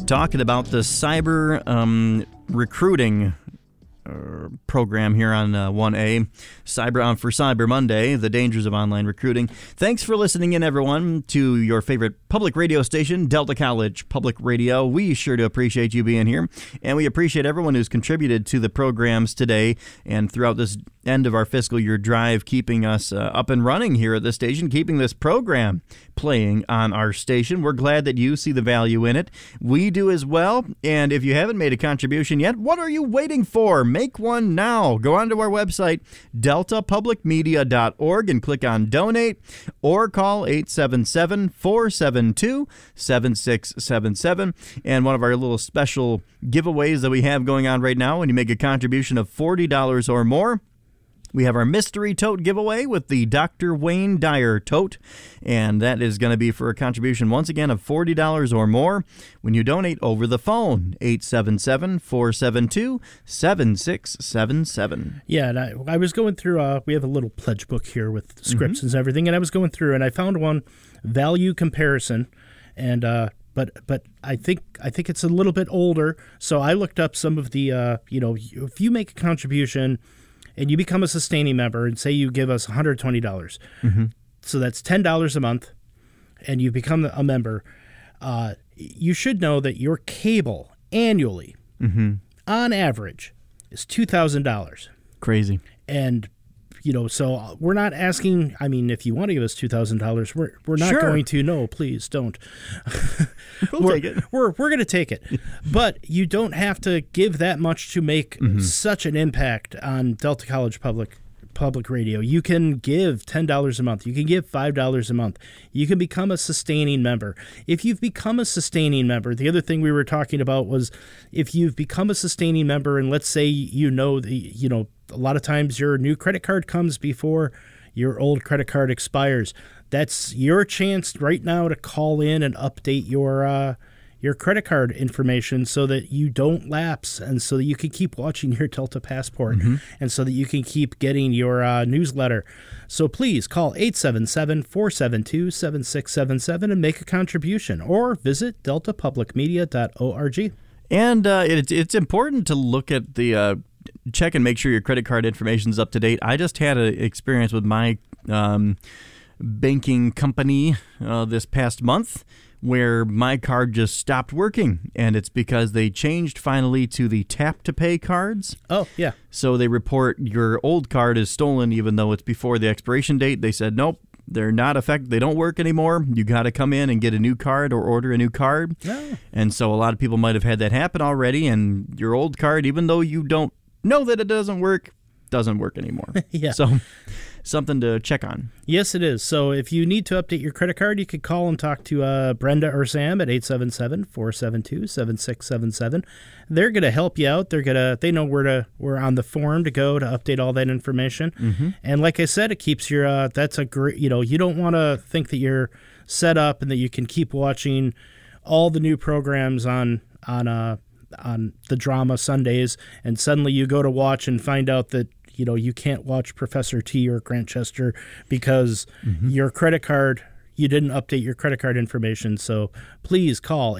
talking about the cyber recruiting program here on 1A, for Cyber Monday, the dangers of online recruiting. Thanks for listening in, everyone, to your favorite public radio station, Delta College Public Radio. We sure do appreciate you being here, and we appreciate everyone who's contributed to the programs today and throughout this end of our fiscal year drive, keeping us up and running here at the station, keeping this program playing on our station. We're glad that you see the value in it. We do as well, and if you haven't made a contribution yet, what are you waiting for? Make one now. Go onto our website, deltapublicmedia.org, and click on Donate, or call 877-472-7677. And one of our little special giveaways that we have going on right now, when you make a contribution of $40 or more, we have our mystery tote giveaway with the Dr. Wayne Dyer tote, and that is going to be for a contribution, once again, of $40 or more when you donate over the phone, 877-472-7677. Yeah, and I was going through, we have a little pledge book here with scripts and everything, and I was going through, and I found one, value comparison, and but I think it's a little bit older, so I looked up some of the, if you make a contribution and you become a sustaining member, and say you give us $120, so that's $10 a month, and you become a member, you should know that your cable annually, on average, is $2,000. Crazy. And, so we're not asking, if you want to give us $2,000, we're not going to. No, please don't. We'll take it. We're going to take it. But you don't have to give that much to make such an impact on Delta College Public Radio. You can give $10 a month. You can give $5 a month. You can become a sustaining member. If you've become a sustaining member, the other thing we were talking about was if you've become a sustaining member, and let's say a lot of times your new credit card comes before your old credit card expires. That's your chance right now to call in and update your credit card information so that you don't lapse, and so that you can keep watching your Delta Passport, and so that you can keep getting your newsletter. So please call 877-472-7677 and make a contribution, or visit deltapublicmedia.org. And it's important to look at the check and make sure your credit card information is up to date. I just had an experience with my banking company this past month where my card just stopped working, and it's because they changed finally to the tap-to-pay cards. Oh, yeah. So they report your old card is stolen even though it's before the expiration date. They said, nope, they're not effective. They don't work anymore. You got to come in and get a new card or order a new card. Oh. And so a lot of people might have had that happen already, and your old card, even though you don't know that it doesn't work anymore. Yeah. So something to check on. Yes, it is. So if you need to update your credit card, you could call and talk to Brenda or Sam at 877-472-7677. They're going to help you out. They know where on the form to go to update all that information. And like I said, it keeps your that's a great, you don't want to think that you're set up and that you can keep watching all the new programs on the drama Sundays, and suddenly you go to watch and find out that you can't watch Professor T or Grantchester because your credit card, you didn't update your credit card information. So please call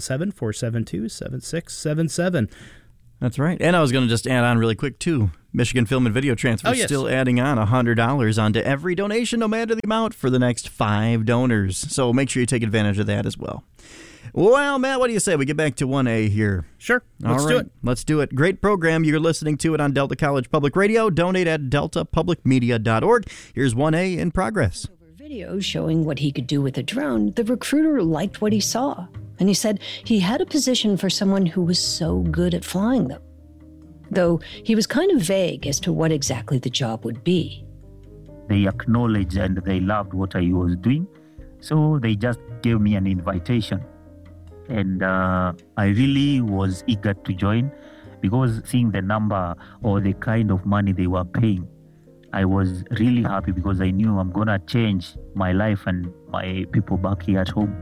877-472-7677. That's right. And I was going to just add on really quick, too. Michigan Film and Video Transfer still adding on $100 onto every donation, no matter the amount, for the next 5 donors. So make sure you take advantage of that as well. Well, Matt, what do you say? We get back to 1A here. Sure. Let's do it. Let's do it. Great program. You're listening to it on Delta College Public Radio. Donate at deltapublicmedia.org. Here's 1A in progress. Video showing what he could do with a drone, the recruiter liked what he saw. And he said he had a position for someone who was so good at flying them. Though he was kind of vague as to what exactly the job would be. They acknowledged and they loved what I was doing. So they just gave me an invitation. And I really was eager to join because seeing the number or the kind of money they were paying, I was really happy because I knew I'm going to change my life and my people back here at home.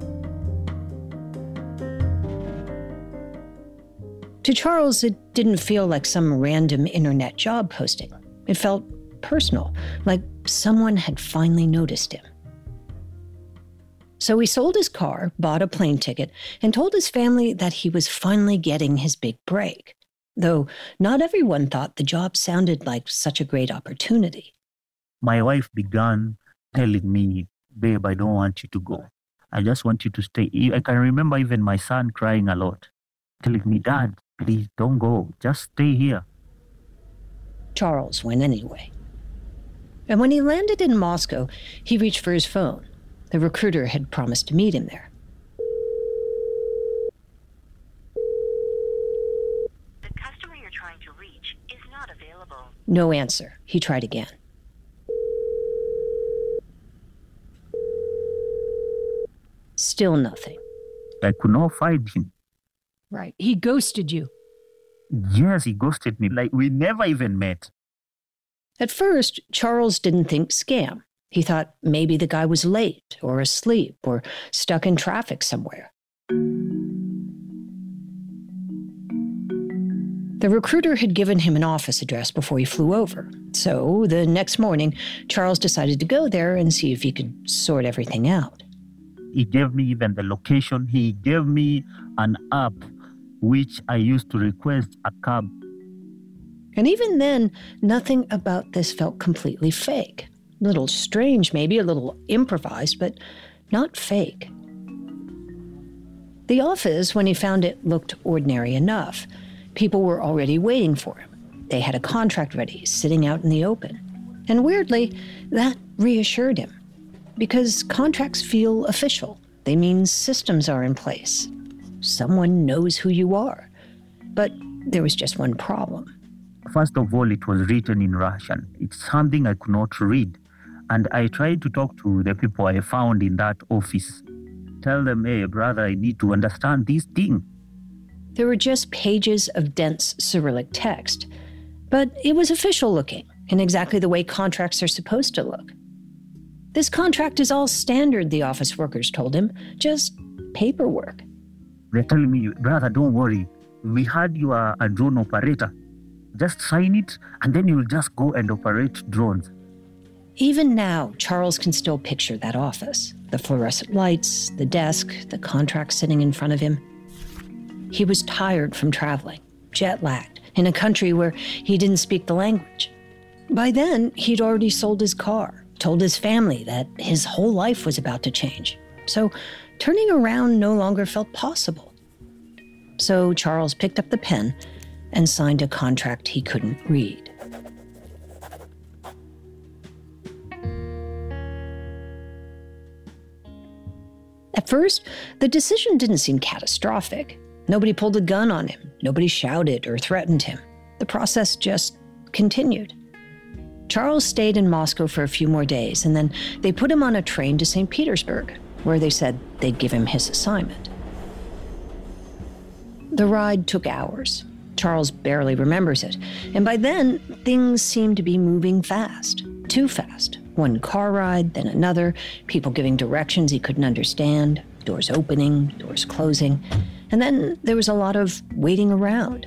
To Charles, it didn't feel like some random internet job posting. It felt personal, like someone had finally noticed him. So he sold his car, bought a plane ticket, and told his family that he was finally getting his big break. Though not everyone thought the job sounded like such a great opportunity. My wife began telling me, babe, I don't want you to go. I just want you to stay. I can remember even my son crying a lot, telling me, Dad, please don't go. Just stay here. Charles went anyway. And when he landed in Moscow, he reached for his phone. The recruiter had promised to meet him there. The customer you're trying to reach is not available. No answer. He tried again. Still nothing. I could not find him. Right. He ghosted you. Yes, he ghosted me. Like we never even met. At first, Charles didn't think scam. He thought maybe the guy was late or asleep or stuck in traffic somewhere. The recruiter had given him an office address before he flew over. So the next morning, Charles decided to go there and see if he could sort everything out. He gave me even the location. He gave me an app which I used to request a cab. And even then, nothing about this felt completely fake. A little strange, maybe, a little improvised, but not fake. The office, when he found it, looked ordinary enough. People were already waiting for him. They had a contract ready, sitting out in the open. And weirdly, that reassured him. Because contracts feel official. They mean systems are in place. Someone knows who you are. But there was just one problem. First of all, it was written in Russian. It's something I could not read. And I tried to talk to the people I found in that office. Tell them, hey, brother, I need to understand this thing. There were just pages of dense Cyrillic text. But it was official looking, in exactly the way contracts are supposed to look. This contract is all standard, the office workers told him. Just paperwork. They're telling me, brother, don't worry. We heard you are a drone operator. Just sign it, and then you'll just go and operate drones. Even now, Charles can still picture that office. The fluorescent lights, the desk, the contract sitting in front of him. He was tired from traveling, jet-lagged, in a country where he didn't speak the language. By then, he'd already sold his car, told his family that his whole life was about to change. So turning around no longer felt possible. So Charles picked up the pen and signed a contract he couldn't read. At first, the decision didn't seem catastrophic. Nobody pulled a gun on him. Nobody shouted or threatened him. The process just continued. Charles stayed in Moscow for a few more days, and then they put him on a train to St. Petersburg, where they said they'd give him his assignment. The ride took hours. Charles barely remembers it, and by then, things seemed to be moving fast. Too fast. One car ride, then another, people giving directions he couldn't understand, doors opening, doors closing, and then there was a lot of waiting around.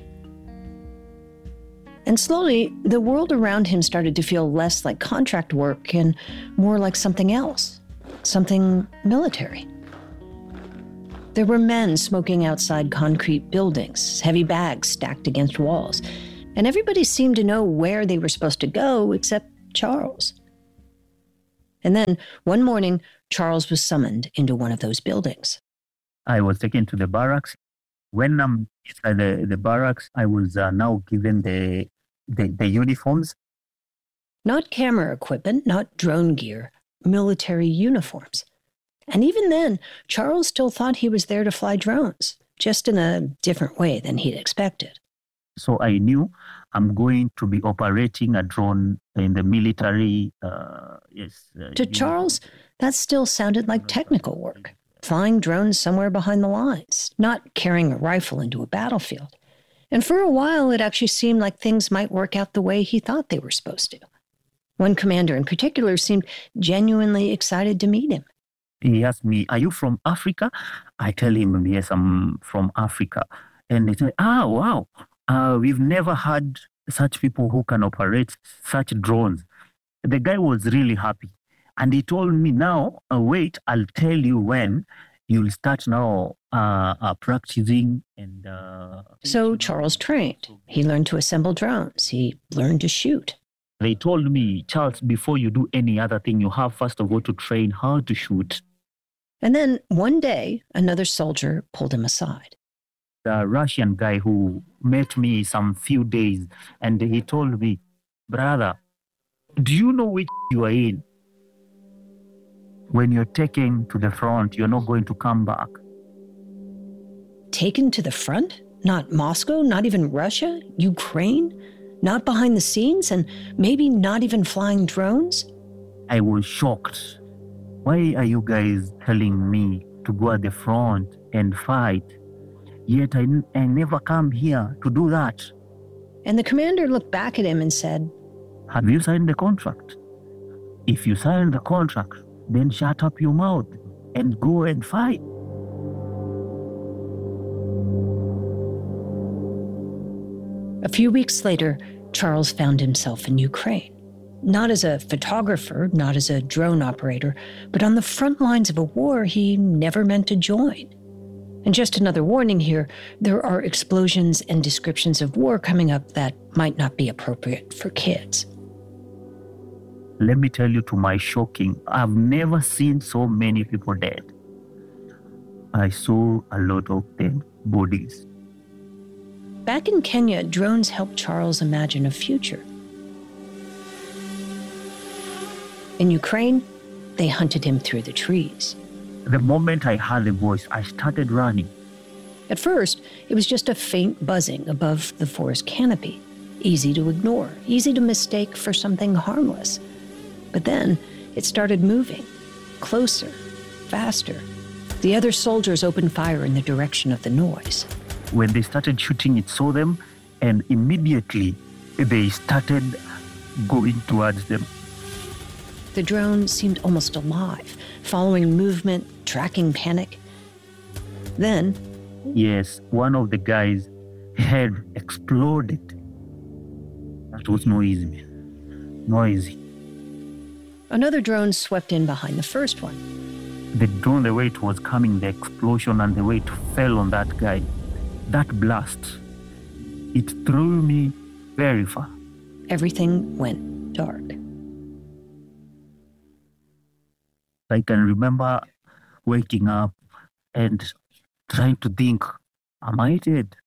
And slowly, the world around him started to feel less like contract work and more like something else, something military. There were men smoking outside concrete buildings, heavy bags stacked against walls, and everybody seemed to know where they were supposed to go except Charles. And then, one morning, Charles was summoned into one of those buildings. I was taken to the barracks. When I'm inside the barracks, I was now given the uniforms. Not camera equipment, not drone gear, military uniforms. And even then, Charles still thought he was there to fly drones, just in a different way than he'd expected. So I knew I'm going to be operating a drone in the military. To Charles, that still sounded like technical work, flying drones somewhere behind the lines, not carrying a rifle into a battlefield. And for a while, it actually seemed like things might work out the way he thought they were supposed to. One commander in particular seemed genuinely excited to meet him. He asked me, "Are you from Africa?" I tell him, "Yes, I'm from Africa." And he said, "Wow, we've never had such people who can operate such drones." The guy was really happy. And he told me, now, wait, I'll tell you when you'll start now practicing. And So Charles trained. He learned to assemble drones. He learned to shoot. They told me, Charles, before you do any other thing, you have first of all to train how to shoot. And then one day, another soldier pulled him aside. The Russian guy who met me some few days, and he told me, brother, do you know which you are in? When you're taken to the front, you're not going to come back. Taken to the front? Not Moscow, not even Russia, Ukraine, not behind the scenes, and maybe not even flying drones? I was shocked. Why are you guys telling me to go at the front and fight? Yet I never come here to do that. And the commander looked back at him and said, have you signed the contract? If you signed the contract, then shut up your mouth and go and fight. A few weeks later, Charles found himself in Ukraine. Not as a photographer, not as a drone operator, but on the front lines of a war he never meant to join. And just another warning here, there are explosions and descriptions of war coming up that might not be appropriate for kids. Let me tell you, to my shocking, I've never seen so many people dead. I saw a lot of dead bodies. Back in Kenya, drones helped Charles imagine a future. In Ukraine, they hunted him through the trees. The moment I heard the voice, I started running. At first, it was just a faint buzzing above the forest canopy, easy to ignore, easy to mistake for something harmless. But then it started moving, closer, faster. The other soldiers opened fire in the direction of the noise. When they started shooting, it saw them, and immediately they started going towards them. The drone seemed almost alive, following movement, tracking panic. Then, yes, one of the guys' head exploded. That was noisy, man. Noisy. Another drone swept in behind the first one. The drone, the way it was coming, the explosion and the way it fell on that guy, that blast, it threw me very far. Everything went dark. I can remember waking up and trying to think, am I dead?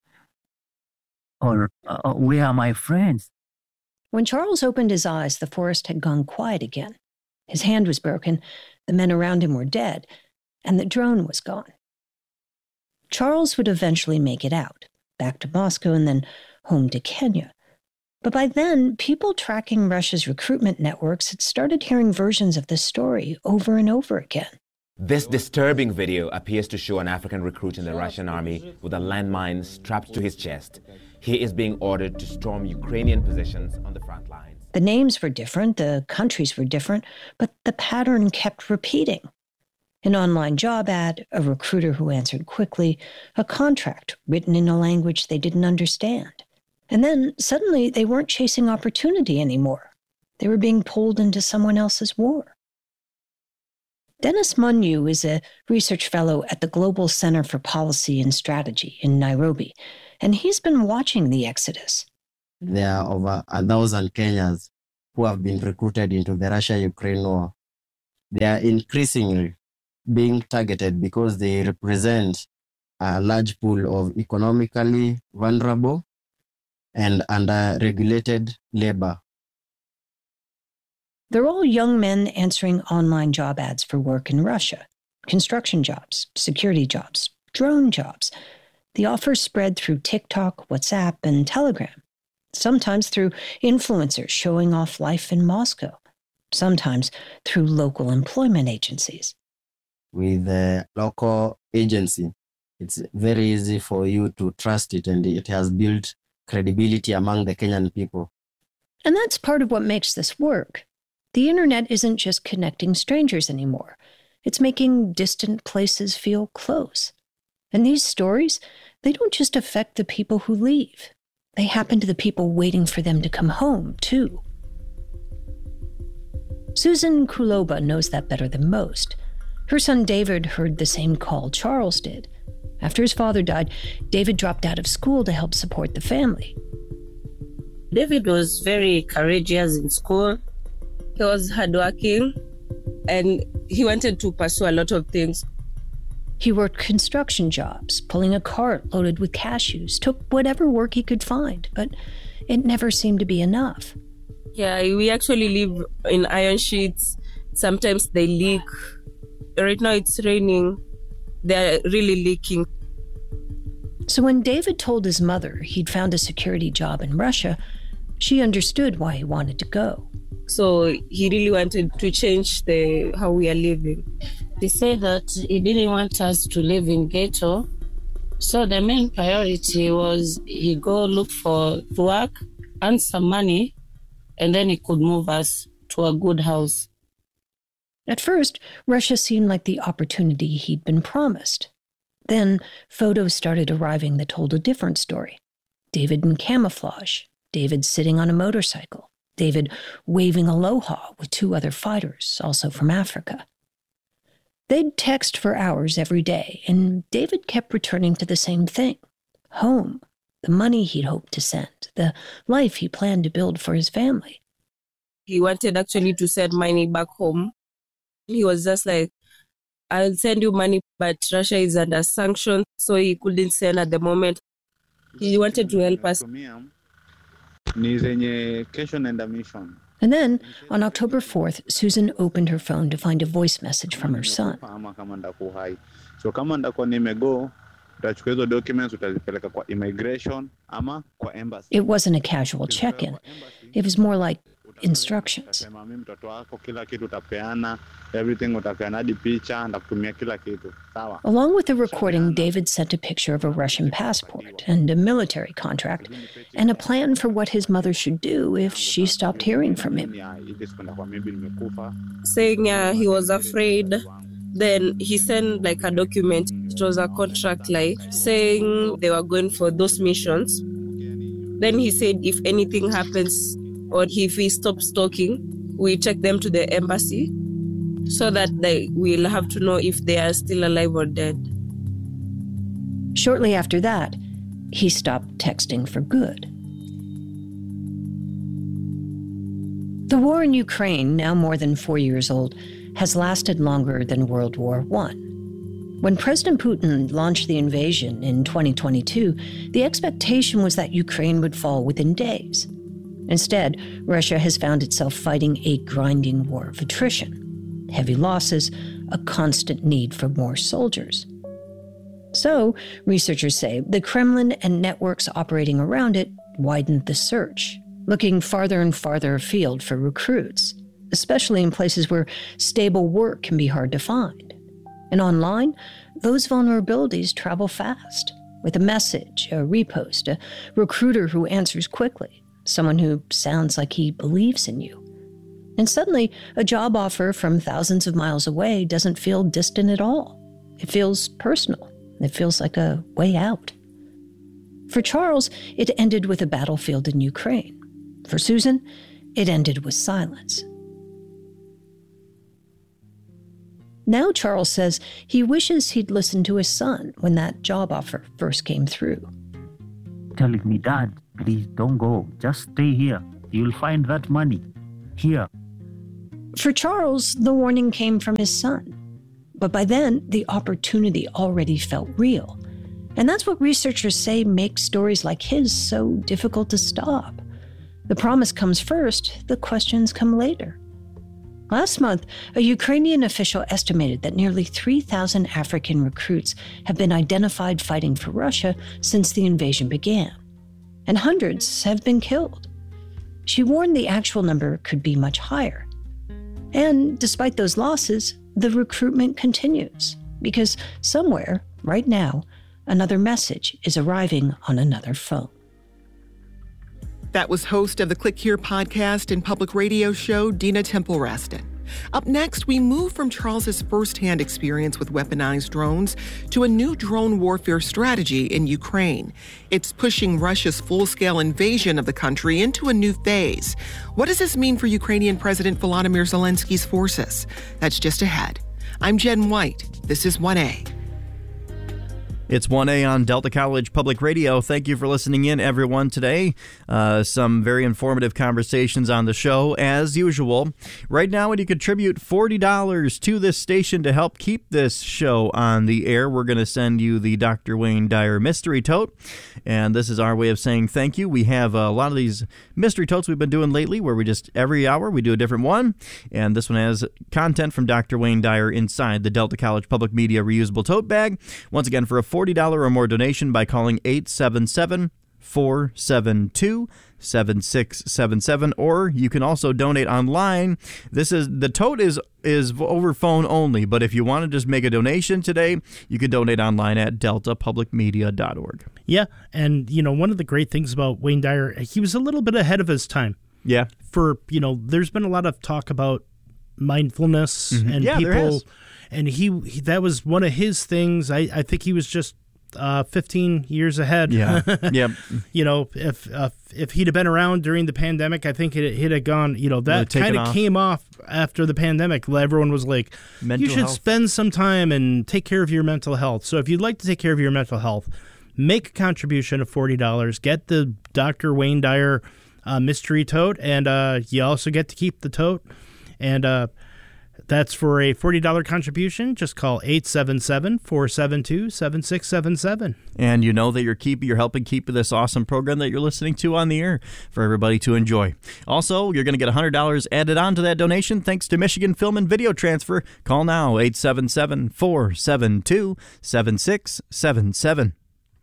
Or where are my friends? When Charles opened his eyes, the forest had gone quiet again. His hand was broken, the men around him were dead, and the drone was gone. Charles would eventually make it out, back to Moscow and then home to Kenya. But by then, people tracking Russia's recruitment networks had started hearing versions of this story over and over again. This disturbing video appears to show an African recruit in the Russian army with a landmine strapped to his chest. He is being ordered to storm Ukrainian positions on the front lines. The names were different, the countries were different, but the pattern kept repeating. An online job ad, a recruiter who answered quickly, a contract written in a language they didn't understand. And then suddenly they weren't chasing opportunity anymore. They were being pulled into someone else's war. Dennis Munyu is a research fellow at the Global Center for Policy and Strategy in Nairobi, and he's been watching the exodus. There are over 1,000 Kenyans who have been recruited into the Russia-Ukraine war. They are increasingly being targeted because they represent a large pool of economically vulnerable and under-regulated labor. They're all young men answering online job ads for work in Russia. Construction jobs, security jobs, drone jobs. The offers spread through TikTok, WhatsApp, and Telegram. Sometimes through influencers showing off life in Moscow. Sometimes through local employment agencies. With the local agency, it's very easy for you to trust it, and it has built credibility among the Kenyan people. And that's part of what makes this work. The internet isn't just connecting strangers anymore. It's making distant places feel close. And these stories, they don't just affect the people who leave. They happen to the people waiting for them to come home, too. Susan Kuloba knows that better than most. Her son David heard the same call Charles did. After his father died, David dropped out of school to help support the family. David was very courageous in school. He was hardworking, and he wanted to pursue a lot of things. He worked construction jobs, pulling a cart loaded with cashews, took whatever work he could find, but it never seemed to be enough. Yeah, we actually live in iron sheets. Sometimes they leak. Right now it's raining. They're really leaking. So when David told his mother he'd found a security job in Russia, she understood why he wanted to go. So he really wanted to change how we are living. He said that he didn't want us to live in ghetto. So the main priority was he go look for work, earn some money, and then he could move us to a good house. At first, Russia seemed like the opportunity he'd been promised. Then photos started arriving that told a different story. David in camouflage, David sitting on a motorcycle, David waving aloha with 2 other fighters, also from Africa. They'd text for hours every day, and David kept returning to the same thing: home, the money he'd hoped to send, the life he planned to build for his family. He wanted actually to send money back home. He was just like, I'll send you money, but Russia is under sanctions, so he couldn't send at the moment. He wanted to help us. And then, on October 4th, Susan opened her phone to find a voice message from her son. It wasn't a casual check-in. It was more like instructions. Along with the recording, David sent a picture of a Russian passport and a military contract and a plan for what his mother should do if she stopped hearing from him. Saying he was afraid. Then he sent like a document. It was a contract saying they were going for those missions. Then he said if anything happens or if he stops talking, we take them to the embassy so that they will have to know if they are still alive or dead. Shortly after that, he stopped texting for good. The war in Ukraine, now more than 4 years old, has lasted longer than World War I. When President Putin launched the invasion in 2022, the expectation was that Ukraine would fall within days. Instead, Russia has found itself fighting a grinding war of attrition, heavy losses, a constant need for more soldiers. So, researchers say, the Kremlin and networks operating around it widened the search, looking farther and farther afield for recruits, especially in places where stable work can be hard to find. And online, those vulnerabilities travel fast, with a message, a repost, a recruiter who answers quickly, someone who sounds like he believes in you. And suddenly, a job offer from thousands of miles away doesn't feel distant at all. It feels personal. It feels like a way out. For Charles, it ended with a battlefield in Ukraine. For Susan, it ended with silence. Now Charles says he wishes he'd listened to his son when that job offer first came through. Telling me, Dad, please don't go. Just stay here. You'll find that money here. For Charles, the warning came from his son. But by then, the opportunity already felt real. And that's what researchers say makes stories like his so difficult to stop. The promise comes first, the questions come later. Last month, a Ukrainian official estimated that nearly 3,000 African recruits have been identified fighting for Russia since the invasion began, and hundreds have been killed. She warned the actual number could be much higher. And despite those losses, the recruitment continues, because somewhere, right now, another message is arriving on another phone. That was host of the Click Here podcast and public radio show, Dina Temple-Raston. Up next, we move from Charles's firsthand experience with weaponized drones to a new drone warfare strategy in Ukraine. It's pushing Russia's full-scale invasion of the country into a new phase. What does this mean for Ukrainian President Volodymyr Zelensky's forces? That's just ahead. I'm Jen White. This is 1A. It's 1A on Delta College Public Radio. Thank you for listening in, everyone, today. Some very informative conversations on the show, as usual. Right now, when you contribute $40 to this station to help keep this show on the air, we're going to send you the Dr. Wayne Dyer Mystery Tote. And this is our way of saying thank you. We have a lot of these mystery totes we've been doing lately, where we just, every hour, we do a different one. And this one has content from Dr. Wayne Dyer inside the Delta College Public Media reusable tote bag. Once again, for a $40 or more donation by calling 877-472-7677, or you can also donate online. The tote is over phone only, but if you want to just make a donation today, you can donate online at deltapublicmedia.org. Yeah, and one of the great things about Wayne Dyer, he was a little bit ahead of his time. Yeah. There's been a lot of talk about mindfulness and people, and he that was one of his things. I think he was just 15 years ahead. Yeah. Yep. If he'd have been around during the pandemic, I think it had gone, that kind of came off after the pandemic. Everyone was like, you should spend some time and take care of your mental health. So if you'd like to take care of your mental health, make a contribution of $40, get the Dr. Wayne Dyer mystery tote, and you also get to keep the tote. And that's for a $40 contribution. Just call 877-472-7677. And you know that you're helping keep this awesome program that you're listening to on the air for everybody to enjoy. Also, you're going to get $100 added on to that donation thanks to Michigan Film and Video Transfer. Call now, 877-472-7677.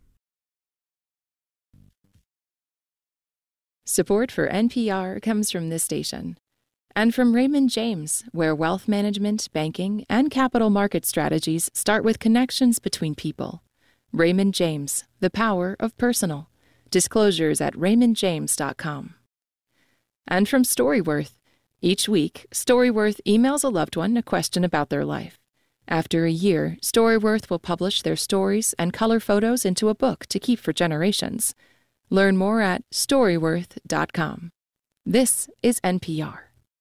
Support for NPR comes from this station and from Raymond James, where wealth management, banking, and capital market strategies start with connections between people. Raymond James, the power of personal. Disclosures at raymondjames.com. And from Storyworth. Each week, Storyworth emails a loved one a question about their life. After a year, Storyworth will publish their stories and color photos into a book to keep for generations. Learn more at Storyworth.com. This is NPR.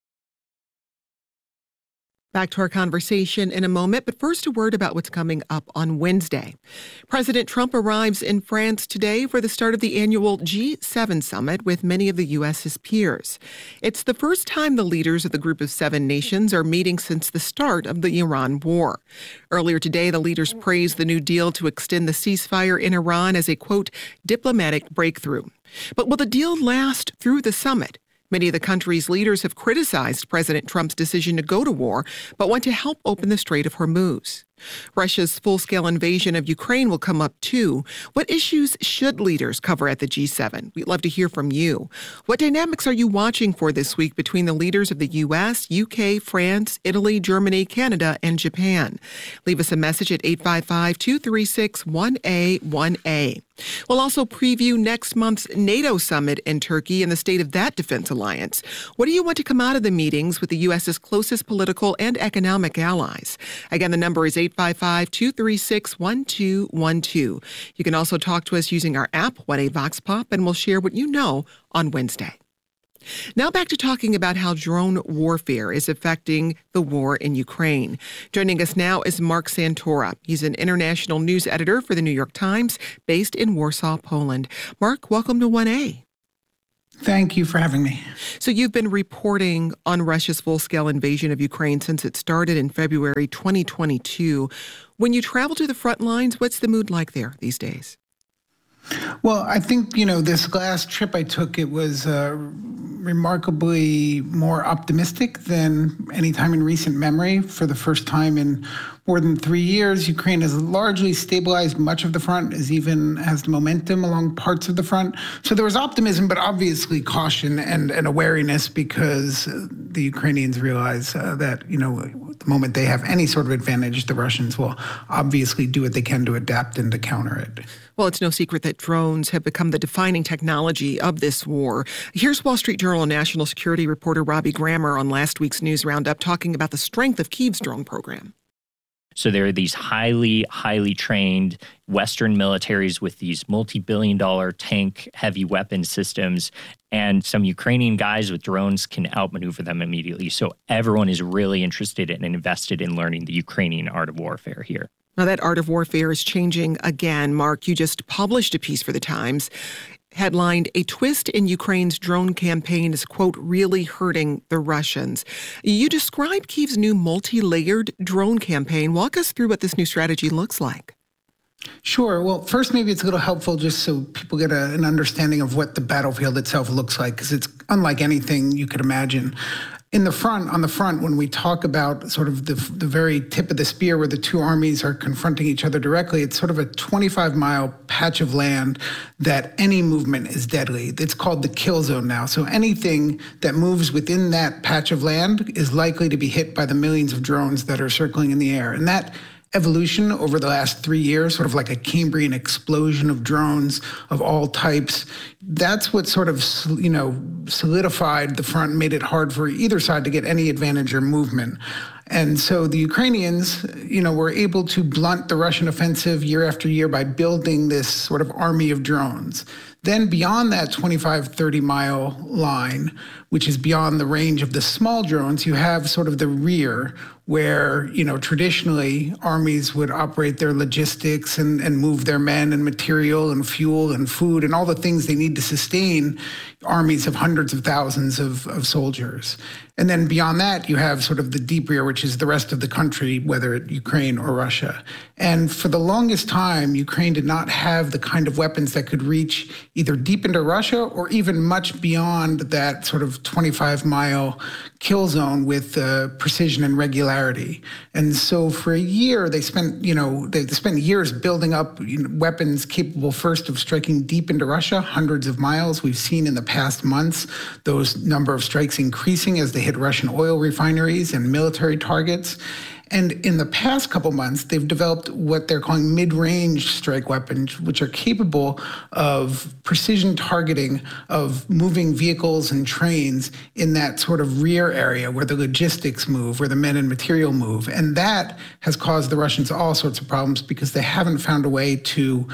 Back to our conversation in a moment, but first a word about what's coming up on Wednesday. President Trump arrives in France today for the start of the annual G7 summit with many of the U.S.'s peers. It's the first time the leaders of the group of 7 nations are meeting since the start of the Iran war. Earlier today, the leaders praised the new deal to extend the ceasefire in Iran as a, quote, diplomatic breakthrough. But will the deal last through the summit? Many of the country's leaders have criticized President Trump's decision to go to war, but want to help open the Strait of Hormuz. Russia's full-scale invasion of Ukraine will come up, too. What issues should leaders cover at the G7? We'd love to hear from you. What dynamics are you watching for this week between the leaders of the U.S., UK, France, Italy, Germany, Canada, and Japan? Leave us a message at 855-236-1A1A. We'll also preview next month's NATO summit in Turkey and the state of that defense alliance. What do you want to come out of the meetings with the U.S.'s closest political and economic allies? Again, the number is 855-236-1212. You can also talk to us using our app, 1A Vox Pop, and we'll share what you know on Wednesday. Now back to talking about how drone warfare is affecting the war in Ukraine. Joining us now is Mark Santora. He's an international news editor for the New York Times, based in Warsaw, Poland. Mark, welcome to 1A. Thank you for having me. So you've been reporting on Russia's full-scale invasion of Ukraine since it started in February 2022. When you travel to the front lines, what's the mood like there these days? Well, I think, this last trip I took, it was remarkably more optimistic than any time in recent memory. For the first time in more than 3 years, Ukraine has largely stabilized much of the front, has the momentum along parts of the front. So there was optimism, but obviously caution and a wariness, because the Ukrainians realize that, the moment they have any sort of advantage, the Russians will obviously do what they can to adapt and to counter it. Well, it's no secret that drones have become the defining technology of this war. Here's Wall Street Journal national security reporter Robbie Grammer on last week's News Roundup talking about the strength of Kyiv's drone program. So there are these highly trained Western militaries with these multi-billion-dollar tank heavy weapon systems, and some Ukrainian guys with drones can outmaneuver them immediately. So everyone is really interested and invested in learning the Ukrainian art of warfare here. Now, that art of warfare is changing again. Mark, you just published a piece for The Times headlined, "A Twist in Ukraine's Drone Campaign is, quote, really hurting the Russians." You described Kyiv's new multi-layered drone campaign. Walk us through what this new strategy looks like. Sure. Well, first, maybe it's a little helpful just so people get an understanding of what the battlefield itself looks like, because it's unlike anything you could imagine. On the front, when we talk about sort of the very tip of the spear where the two armies are confronting each other directly, it's sort of a 25-mile patch of land that any movement is deadly. It's called the kill zone now. So anything that moves within that patch of land is likely to be hit by the millions of drones that are circling in the air. And that evolution over the last 3 years, sort of like a Cambrian explosion of drones of all types, that's what sort of, solidified the front and made it hard for either side to get any advantage or movement. And so the Ukrainians, were able to blunt the Russian offensive year after year by building this sort of army of drones. Then beyond that 25, 30-mile line, which is beyond the range of the small drones, you have sort of the rear where, traditionally armies would operate their logistics and move their men and material and fuel and food and all the things they need to sustain armies of hundreds of thousands of soldiers. And then beyond that, you have sort of the deep rear, which is the rest of the country, whether it's Ukraine or Russia. And for the longest time, Ukraine did not have the kind of weapons that could reach either deep into Russia or even much beyond that sort of 25-mile kill zone with precision and regularity. And so for a year, they spent years building up weapons capable first of striking deep into Russia, hundreds of miles. We've seen in the past months those number of strikes increasing as they hit Russian oil refineries and military targets. And in the past couple months, they've developed what they're calling mid-range strike weapons, which are capable of precision targeting of moving vehicles and trains in that sort of rear area where the logistics move, where the men and material move. And that has caused the Russians all sorts of problems because they haven't found a way to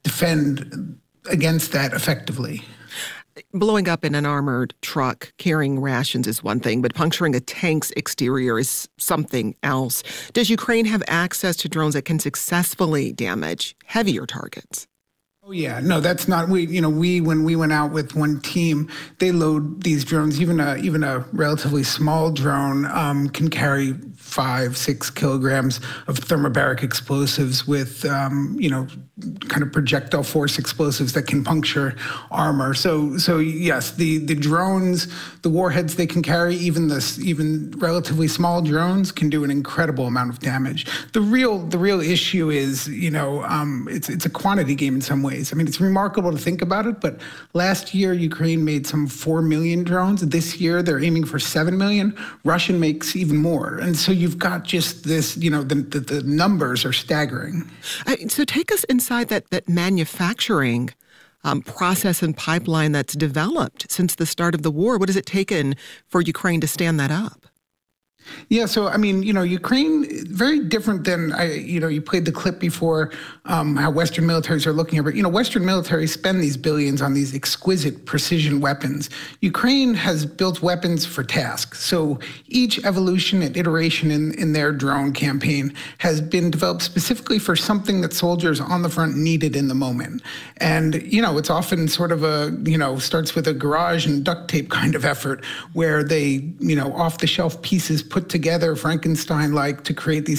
defend against that effectively. Blowing up in an armored truck carrying rations is one thing, but puncturing a tank's exterior is something else. Does Ukraine have access to drones that can successfully damage heavier targets? Oh, yeah. No, that's not. When we went out with one team, they load these drones. Even a relatively small drone can carry 5-6 kilograms of thermobaric explosives with, kind of projectile force explosives that can puncture armor. So yes, the drones, the warheads they can carry, even relatively small drones can do an incredible amount of damage. The real issue is, it's a quantity game in some ways. I mean, it's remarkable to think about it, but last year Ukraine made some 4 million drones. This year they're aiming for 7 million. Russia makes even more. And so you've got just this, the numbers are staggering. So take us inside that manufacturing process and pipeline that's developed since the start of the war. What has it taken for Ukraine to stand that up? Yeah, so Ukraine, very different than you played the clip before, how Western militaries are looking at it. Western militaries spend these billions on these exquisite precision weapons. Ukraine has built weapons for tasks. So each evolution and iteration in their drone campaign has been developed specifically for something that soldiers on the front needed in the moment. And it's often sort of starts with a garage and duct tape kind of effort where they off the shelf pieces put together Frankenstein-like to create these